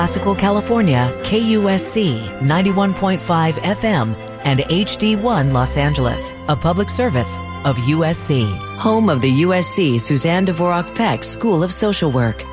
Classical California, KUSC 91.5 FM, and HD1 Los Angeles, a public service of USC, home of the USC Suzanne Dvorak Peck School of Social Work.